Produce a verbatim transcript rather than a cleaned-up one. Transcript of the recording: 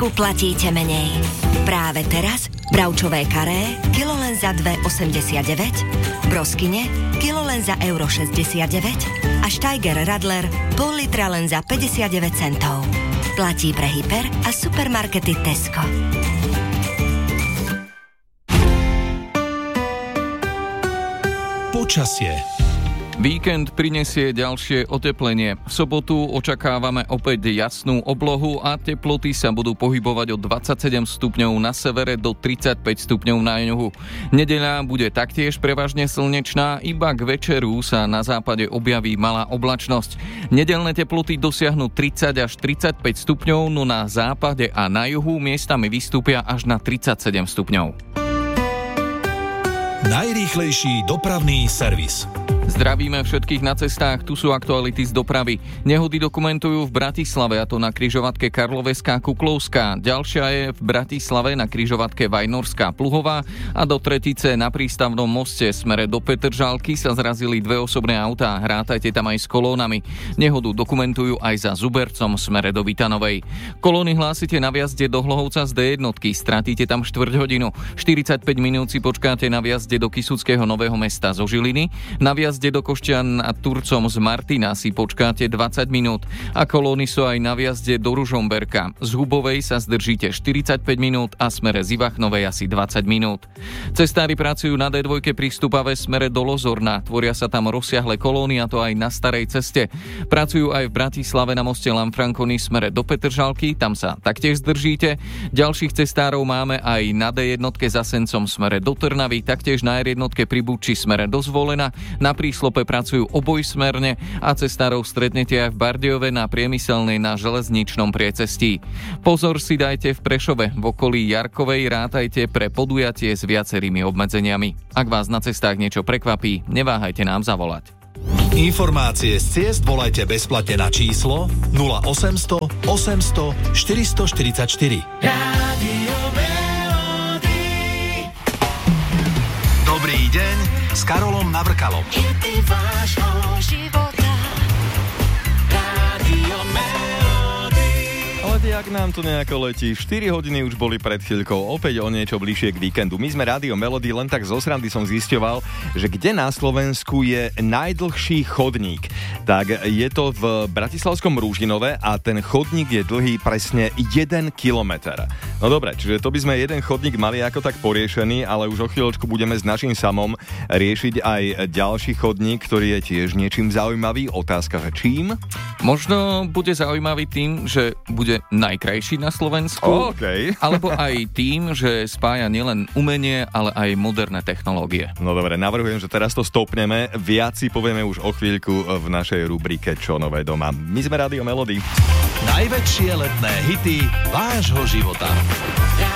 Tesku platíte menej. Práve teraz bravčové karé kilo len za dva osemdesiatdeväť, broskyne kilo len za euro šesťdesiatdeväť a Steiger Radler pol litra len za päťdesiatdeväť centov. Platí pre hyper a supermarkety Tesco. Počasie. Víkend prinesie ďalšie oteplenie. V sobotu očakávame opäť jasnú oblohu a teploty sa budú pohybovať od dvadsaťsedem stupňov na severe do tridsaťpäť stupňov na juhu. Nedeľa bude taktiež prevažne slnečná, iba k večeru sa na západe objaví malá oblačnosť. Nedeľné teploty dosiahnu tridsať až tridsaťpäť stupňov, no na západe a na juhu miestami vystúpia až na tridsaťsedem stupňov. Najrýchlejší dopravný servis. Zdravíme všetkých na cestách, tu sú aktuality z dopravy. Nehody dokumentujú v Bratislave, a to na križovatke Karloveská Kuklovská. Ďalšia je v Bratislave na križovatke Vajnorská Pluhová a do Tretice na prístavnom moste smere do Petržalky sa zrazili dve osobné autá. Hrátajte tam aj s kolónami. Nehodu dokumentujú aj za Zubercom smere do Vitanovej. Kolóny hlásite na vjazde do Hlohovca z dé jednotky, stratíte tam štvrť hodinu. štyridsaťpäť minút si počkáte na vjazde do Kysuckého Nového Mesta zo Žiliny. Na vjazde do Košťan a Turcom z Martina si počkáte dvadsať minút a kolóny sú aj na vjazde do Ružomberka. Z Hubovej sa zdržíte štyridsaťpäť minút a smere z Ivachnovej asi dvadsať minút. Cestári pracujú na dé dva pri Stupave smere do Lozorna. Tvoria sa tam rozsiahle kolóny, a to aj na starej ceste. Pracujú aj v Bratislave na moste Lanfranconi smere do Petržalky, tam sa taktiež zdržíte. Ďalších cestárov máme aj na dé jednotke za Sencom smere do Trnavy, taktiež na er jednotke pri Buči smere do Zvolena. Na Príslope pracujú obojsmerne a cestárov stretnete aj v Bardejove na Priemyselnej na železničnom priecestí. Pozor si dajte v Prešove, v okolí Jarkovej rátajte pre podujatie s viacerými obmedzeniami. Ak vás na cestách niečo prekvapí, neváhajte nám zavolať. Informácie z ciest volajte bezplatne na číslo nula osemsto osemsto štyristoštyridsaťštyri. Rádio Melody. Dobrý deň s Karolom Navrkalom. Hity vášho života. Rádio Melody. Ale jak nám tu nejako letí, štyri hodiny už boli pred chvíľkou, opäť o niečo bližšie k víkendu. My sme Rádio Melody, len tak zo srandy som zisťoval, že kde na Slovensku je najdlhší chodník. Tak je to v bratislavskom Rúžinove a ten chodník je dlhý presne jeden kilometer. No dobre, čiže to by sme jeden chodník mali ako tak poriešený, ale už o chvíľočku budeme s naším samom riešiť aj ďalší chodník, ktorý je tiež niečím zaujímavý. Otázka, že čím? Možno bude zaujímavý tým, že bude najkrajší na Slovensku, okay. alebo aj tým, že spája nielen umenie, ale aj moderné technológie. No dobre, navrhujem, že teraz to stopneme, viac si povieme už o chvíľku v našej rubrike Čo nové doma. My sme Rádio Melody. Najväčšie letné hity vášho života.